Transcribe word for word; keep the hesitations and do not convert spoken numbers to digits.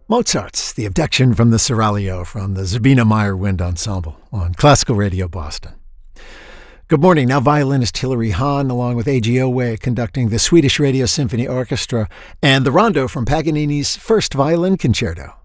Mozart's The Abduction from the Seraglio from the Zabina Meyer Wind Ensemble on Classical Radio Boston. Good morning. Now violinist Hilary Hahn, along with A G Owe, conducting the Swedish Radio Symphony Orchestra and the rondo from Paganini's First Violin Concerto.